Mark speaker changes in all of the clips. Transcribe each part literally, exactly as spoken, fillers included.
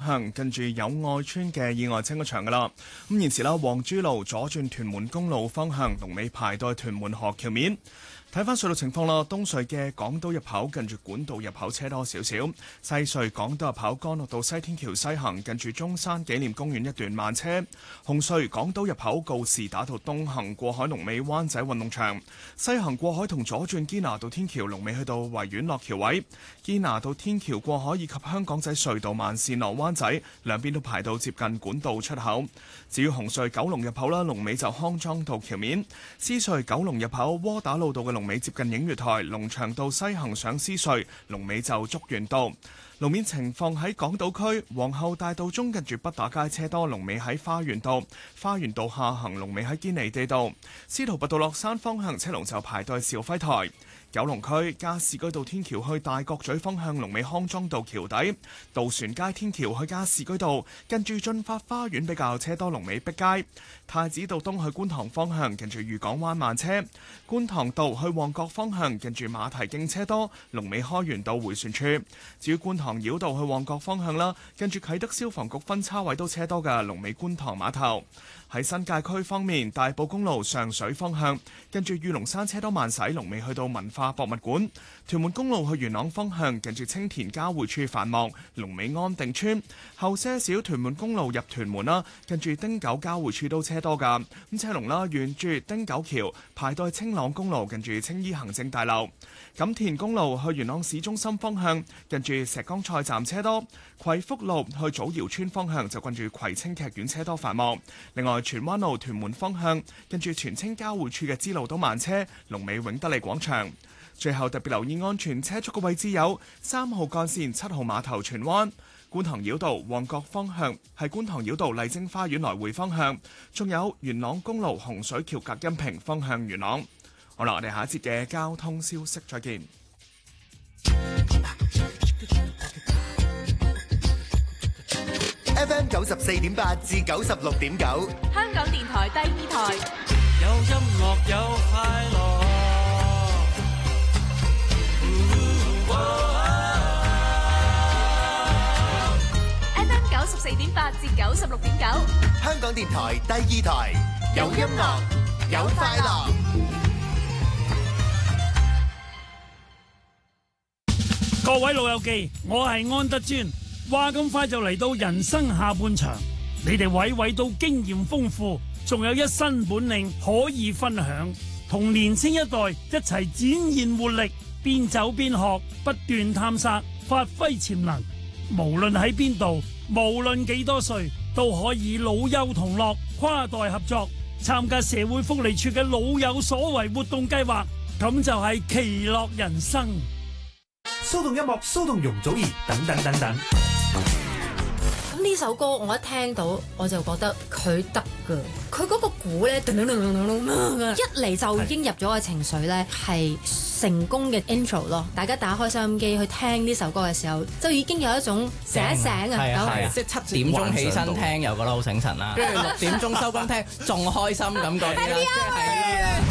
Speaker 1: 向，跟住友愛村嘅意外清咗場噶啦。咁現時啦，黃珠路左轉屯門公路方向，龍尾排到屯門河橋面。睇翻隧道情況啦，東隧嘅港島入口近住管道入口車多少少，西隧港島入口干諾道西天橋西行近住中山紀念公園一段慢車，紅隧港島入口告士打道東行過海龍尾灣仔運動場，西行過海同左轉堅拿道天橋龍尾去到維園落橋位，堅拿道天橋過海以及香港仔隧道慢線落灣仔兩邊都排到接近管道出口。至於紅隧九龍入口啦，龍尾就康莊道橋面，獅隧九龍入口窩打老道嘅龍尾接近映月台，龍翔道西行上獅隧龍尾就竹園道。路面情況喺港島區皇后大道中近住畢打街車多，龍尾喺花園道，花園道下行龍尾喺堅尼地道，司徒拔道落山方向車龍就排到兆輝台。九龍區加士居道天橋去大角咀方向龍尾康莊道橋底，渡船街天橋去加士居道近住駿發花園比較車多，龍尾碧街。太子道東去觀塘方向近住漁港灣慢車，觀塘道去旺角方向近住馬蹄徑車多，龍尾開源道迴旋處。至於觀塘繞道去旺角方向啦，近住啟德消防局分叉位都車多嘅，龍尾觀塘碼頭。喺新界區方面，大埔公路上水方向近住御龍山車多慢駛，龍尾去到文化博物館。屯門公路去元朗方向近住青田交匯處繁忙，龍尾安定村。後些少屯門公路入屯門啦，近住汀九交匯處都車多噶，咁車龍啦沿住汀九橋排到青朗公路近住青衣行政大樓。錦田公路去元朗市中心方向近住石崗菜站車多，葵福路去祖堯村方向就近住葵青劇院車多繁忙。另外荃灣路屯門方向近住荃青交匯處嘅支路都慢車，龍尾永德利廣場。最後特別留意安全車速嘅位置有三號幹線七號碼頭荃灣、觀塘繞道旺角方向係觀塘繞道麗晶花園來回方向，仲有元朗公路洪水橋隔音屏方向元朗。好啦，我哋下一節嘅交通消息再見。
Speaker 2: F M 九十四點八至九十六點九，
Speaker 3: 香港電台第二台，
Speaker 4: 有音樂有快樂。
Speaker 3: F M 九十四點八至九十六點九，
Speaker 2: 香港電台第二台，有音樂有快樂。
Speaker 5: 各位老友記，我係安德尊。話咁快就嚟到人生下半場，你哋位位都經驗豐富，仲有一身本領可以分享，同年青一代一齊展現活力，邊走邊學，不斷探索，發揮潛能。無論喺邊度，無論幾多歲，都可以老幼同樂，跨代合作，參加社會福利處嘅老有所為活動計劃，咁就係其樂人生。
Speaker 6: 騷動音樂，騷動容祖兒，等等等等。
Speaker 7: 咁呢首歌我一聽到我就覺得佢得㗎，佢嗰個鼓咧，一嚟就已經入咗個情緒咧，係成功嘅 intro 咯。大家打開收音機去聽呢首歌嘅時候，就已經有一種醒一醒啊！
Speaker 8: 係啊係啊，即係七點鐘起身聽又覺得好醒神啦，跟住六點鐘收工聽仲開心咁嗰啲啦，即係。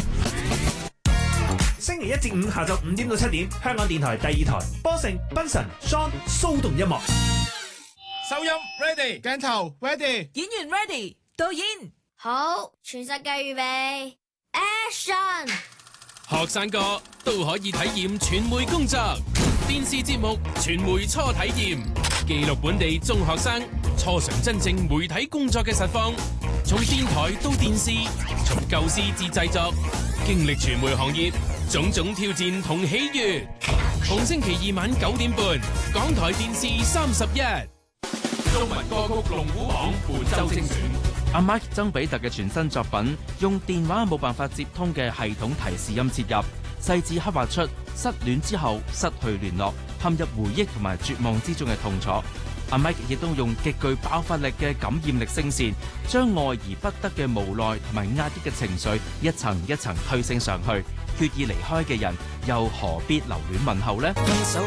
Speaker 6: 星期一至五下晝五點到七點，香港電台第二台，波成、賓神、Sean 騷動音樂。
Speaker 9: 收音 ready， 鏡頭 ready，
Speaker 3: 演員 ready， 導演
Speaker 10: 好，全世界預備 ，Action！
Speaker 11: 學生哥都可以體驗傳媒工作，電視節目傳媒初體驗，記錄本地中學生初嘗真正媒體工作嘅實況，從電台到電視，從構思至製作，經歷傳媒行業種種挑戰同喜悅。逢星期二晚九點半，港台電視三十一。中文歌曲龍虎榜本周精選。
Speaker 12: 阿 Mike 曾比特嘅全新作品，用電話冇辦法接通嘅系統提示音切入，細緻刻畫出失戀之後失去聯絡、陷入回憶同埋絕望之中嘅痛楚。阿 Mike 亦都用極具爆發力嘅感染力聲線，將愛而不得嘅無奈同埋壓抑嘅情緒一層一層推升上去。決意離開嘅人，又何必留戀問候呢？
Speaker 4: 分手